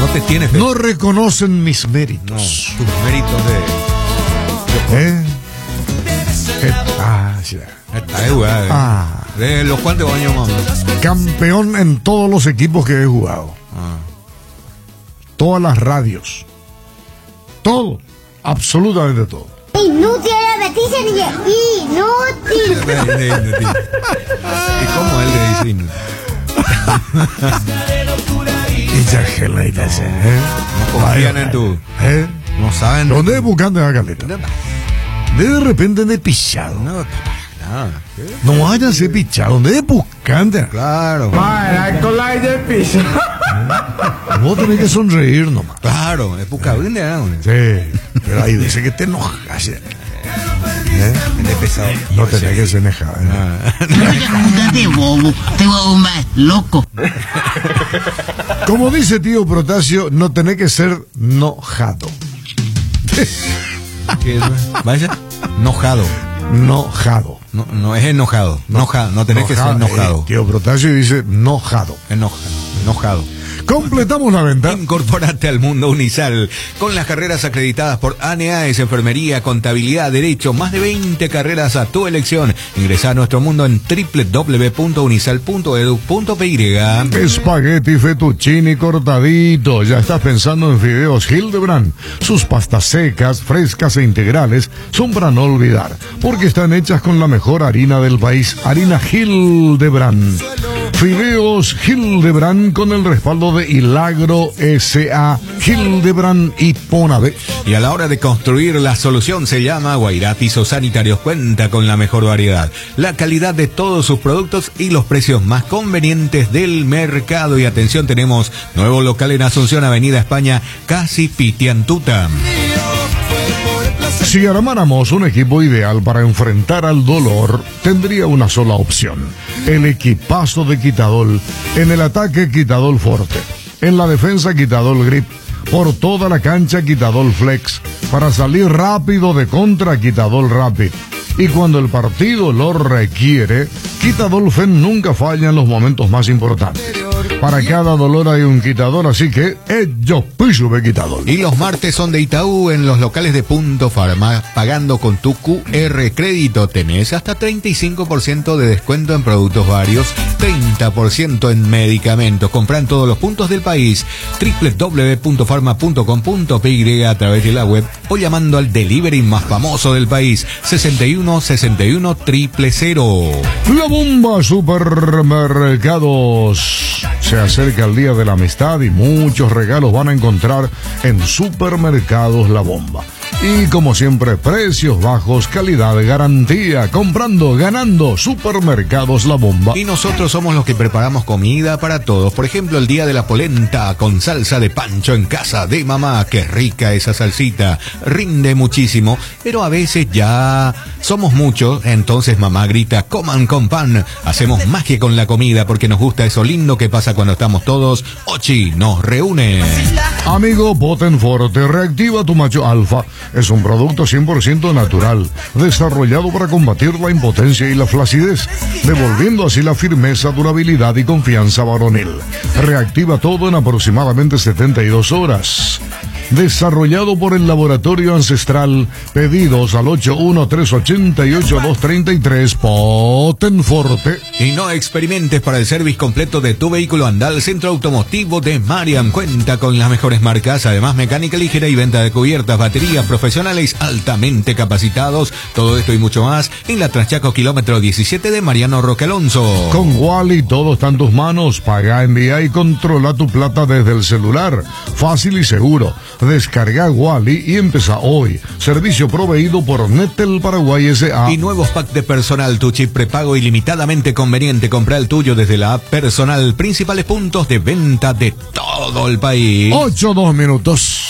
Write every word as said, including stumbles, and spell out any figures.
te tiene fe. No reconocen mis méritos. No, tus méritos de... ¿Eh? Ah, ya. Esta es jugada, ¿eh? Ah. ¿De los cuantos años más? Campeón en todos los equipos que he jugado. Ah. Todas las radios. Todo. Absolutamente todo. Inútil la noticia, niña. Inútil. ¿Y cómo él le dice inútil? Y ya que la dice, ¿eh? No confían en tu... ¿Eh? No saben... ¿Dónde es buscando a Caleta? De repente de pichado. No, no. No váyanse pichado. ¿Dónde es buscando? Claro. Para con la de piso. Vos tenés que sonreír nomás. Claro, es buscable, ¿no? Sí, pero ahí dice que te enojas. ¿Eh? De pesado. No tenés que ser enojado. ¿eh? De bobo, te bobo más loco. Como dice tío Protasio, no tenés que ser nojado. ¿Qué es? Vaya, enojado. Nojado. No, no es enojado. Noja, no tenés que ser enojado. Eh, tío Protasio dice nojado. Enojado. Enojado. Completamos la venta. Incorpórate al mundo Unisal con las carreras acreditadas por A N A S, Enfermería, Contabilidad, Derecho, más de veinte carreras a tu elección. Ingresa a nuestro mundo en doble u doble u doble u punto unisal punto edu punto p y. Espagueti fettuccini cortadito. Ya estás pensando en fideos Hildebrand. Sus pastas secas, frescas e integrales son para no olvidar, porque están hechas con la mejor harina del país, harina Hildebrand. Fideos Hildebrand con el respaldo de Ilagro S A, Hildebrand y Ponave. Y a la hora de construir, la solución se llama Guairá Pisos Sanitarios. Cuenta con la mejor variedad, la calidad de todos sus productos y los precios más convenientes del mercado. Y atención, tenemos nuevo local en Asunción, Avenida España, casi Pitiantuta. Si armáramos un equipo ideal para enfrentar al dolor, tendría una sola opción: el equipazo de Quitadol. En el ataque, Quitadol Forte. En la defensa, Quitadol Grip. Por toda la cancha, Quitadol Flex. Para salir rápido de contra, Quitadol Rapid. Y cuando el partido lo requiere, Quitadol Fen nunca falla en los momentos más importantes. Para cada dolor hay un Quitadol, así que ellos piso de Quitadol. Y los martes son de Itaú en los locales de Punto Farma. Pagando con tu Q R crédito tenés hasta treinta y cinco por ciento de descuento en productos varios, treinta por ciento en medicamentos. Compran todos los puntos del país. doble u doble u doble u punto farma punto com punto p y a través de la web o llamando al delivery más famoso del país, sesenta y uno sesenta y uno cero cero cero. La Bomba Supermercados. Se acerca el Día de la Amistad y muchos regalos van a encontrar en Supermercados La Bomba. Y como siempre, precios bajos, calidad, garantía. Comprando, ganando. Supermercados La Bomba. Y nosotros somos los que preparamos comida para todos. Por ejemplo, el día de la polenta con salsa de pancho en casa de mamá. Qué rica esa salsita. Rinde muchísimo, pero a veces ya somos muchos. Entonces mamá grita, coman con pan. Hacemos magia con la comida porque nos gusta eso lindo que pasa cuando estamos todos. Ochi nos reúne. Amigo Potenforte, reactiva tu macho alfa. Es un producto cien por ciento natural, desarrollado para combatir la impotencia y la flacidez, devolviendo así la firmeza, durabilidad y confianza varonil. Reactiva todo en aproximadamente setenta y dos horas. Desarrollado por el Laboratorio Ancestral. Pedidos al ocho uno tres ocho ocho dos tres tres. Potenforte. Y no experimentes para el service completo de tu vehículo. Anda al Centro Automotivo de Mariam. Cuenta con las mejores marcas, además mecánica ligera y venta de cubiertas, baterías, profesionales altamente capacitados. Todo esto y mucho más en la Transchaco kilómetro diecisiete de Mariano Roque Alonso. Con Wally todo está en tus manos. Paga, envía y controla tu plata desde el celular. Fácil y seguro. Descarga Wally y empieza hoy. Servicio proveído por Netel Paraguay S A. Y nuevos packs de personal, tu chip prepago ilimitadamente conveniente. Compra el tuyo desde la app personal. Principales puntos de venta de todo el país. Ocho, dos minutos.